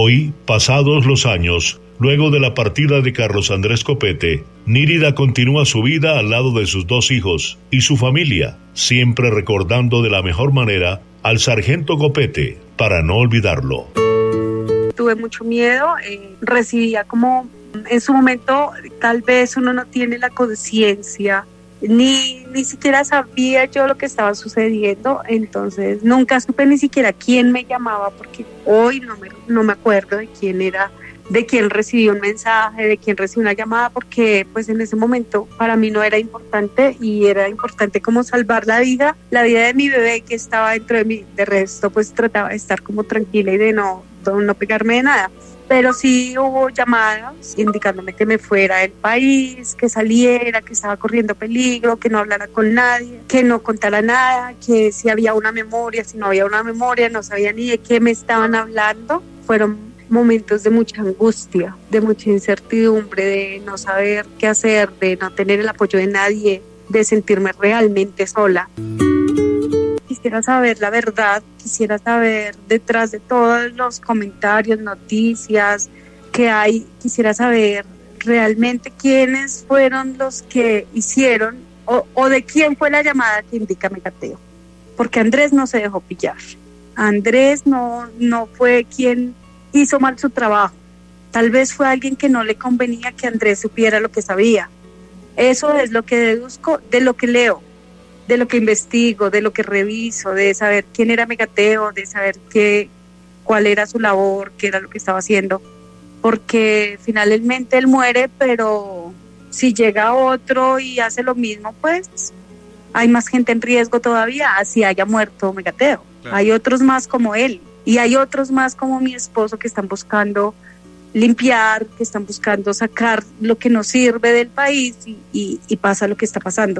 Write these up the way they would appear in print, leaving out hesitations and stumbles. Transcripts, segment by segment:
Hoy, pasados los años, luego de la partida de Carlos Andrés Copete, Nírida continúa su vida al lado de sus 2 hijos y su familia, siempre recordando de la mejor manera al sargento Copete para no olvidarlo. Tuve mucho miedo, recibía como en su momento, tal vez uno no tiene la conciencia, ni siquiera sabía yo lo que estaba sucediendo, entonces nunca supe ni siquiera quién me llamaba, porque hoy no me acuerdo de quién era, de quién recibí un mensaje, de quién recibí una llamada, porque pues en ese momento para mí no era importante, y era importante como salvar la vida de mi bebé que estaba dentro de mí. De resto pues trataba de estar como tranquila y de no pegarme de nada. Pero sí hubo llamadas indicándome que me fuera del país, que saliera, que estaba corriendo peligro, que no hablara con nadie, que no contara nada, que si había una memoria, si no había una memoria, no sabía ni de qué me estaban hablando. Fueron momentos de mucha angustia, de mucha incertidumbre, de no saber qué hacer, de no tener el apoyo de nadie, de sentirme realmente sola. Quisiera saber la verdad, quisiera saber detrás de todos los comentarios, noticias que hay, quisiera saber realmente quiénes fueron los que hicieron o de quién fue la llamada que indica Megateo. Porque Andrés no se dejó pillar. Andrés no fue quien hizo mal su trabajo. Tal vez fue alguien que no le convenía que Andrés supiera lo que sabía. Eso es lo que deduzco de lo que leo, de lo que investigo, de lo que reviso, de saber quién era Megateo, de saber cuál era su labor, qué era lo que estaba haciendo, porque finalmente él muere, pero si llega otro y hace lo mismo, pues hay más gente en riesgo todavía, así haya muerto Megateo. Claro. Hay otros más como él, y hay otros más como mi esposo que están buscando limpiar, que están buscando sacar lo que nos sirve del país, y pasa lo que está pasando.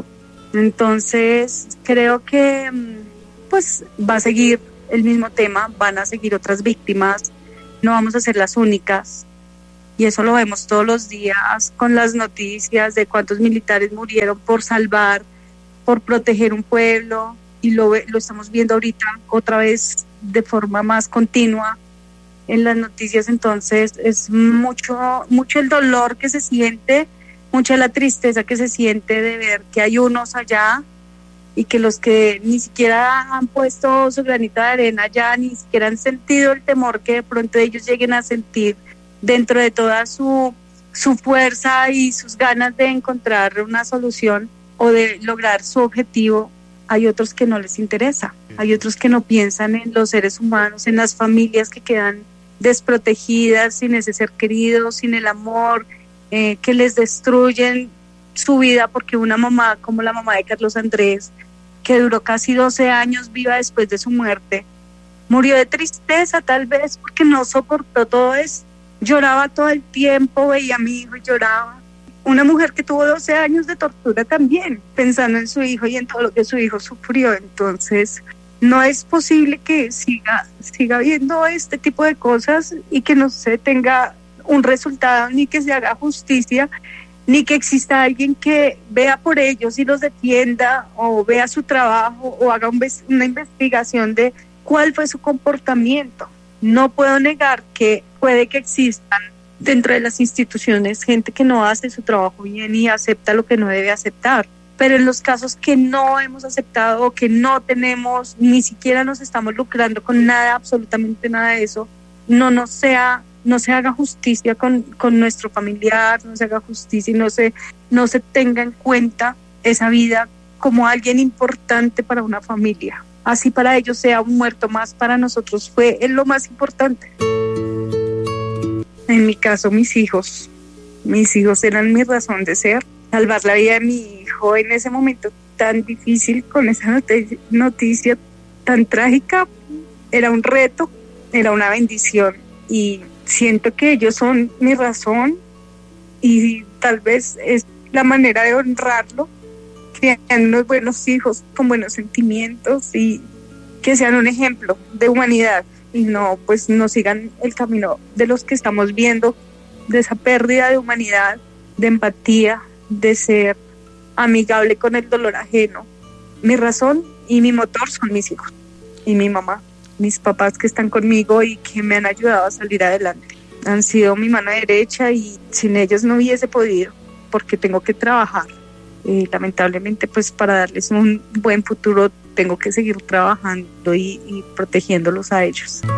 Entonces creo que pues va a seguir el mismo tema, van a seguir otras víctimas, no vamos a ser las únicas, y eso lo vemos todos los días con las noticias de cuántos militares murieron por salvar, por proteger un pueblo, y lo estamos viendo ahorita otra vez de forma más continua en las noticias. Entonces es mucho el dolor que se siente, mucha la tristeza que se siente de ver que hay unos allá y que los que ni siquiera han puesto su granito de arena allá, ni siquiera han sentido el temor que de pronto ellos lleguen a sentir dentro de toda su fuerza y sus ganas de encontrar una solución o de lograr su objetivo. Hay otros que no les interesa, hay otros que no piensan en los seres humanos, en las familias que quedan desprotegidas, sin ese ser querido, sin el amor, que les destruyen su vida, porque una mamá como la mamá de Carlos Andrés, que duró casi 12 años viva después de su muerte, murió de tristeza tal vez porque no soportó todo eso, lloraba todo el tiempo, veía a mi hijo y lloraba. Una mujer que tuvo 12 años de tortura también, pensando en su hijo y en todo lo que su hijo sufrió. Entonces no es posible que siga habiendo este tipo de cosas y que no se tenga un resultado, ni que se haga justicia, ni que exista alguien que vea por ellos y los defienda, o vea su trabajo, o haga una investigación de cuál fue su comportamiento. No puedo negar que puede que existan dentro de las instituciones gente que no hace su trabajo bien y acepta lo que no debe aceptar, pero en los casos que no hemos aceptado o que no tenemos, ni siquiera nos estamos lucrando con nada, absolutamente nada de eso, no se haga justicia con nuestro familiar, no se haga justicia y no se tenga en cuenta esa vida como alguien importante para una familia. Así para ellos sea un muerto más, para nosotros fue lo más importante. En mi caso, mis hijos eran mi razón de ser. Salvar la vida de mi hijo en ese momento tan difícil, con esa noticia tan trágica, era un reto, era una bendición, y siento que ellos son mi razón, y tal vez es la manera de honrarlo, creando unos buenos hijos con buenos sentimientos y que sean un ejemplo de humanidad, y no sigan el camino de los que estamos viendo, de esa pérdida de humanidad, de empatía, de ser amigable con el dolor ajeno. Mi razón y mi motor son mis hijos y mi mamá. mis papás que están conmigo y que me han ayudado a salir adelante. Han sido mi mano derecha y sin ellos no hubiese podido, porque tengo que trabajar. Lamentablemente, pues para darles un buen futuro tengo que seguir trabajando y protegiéndolos a ellos.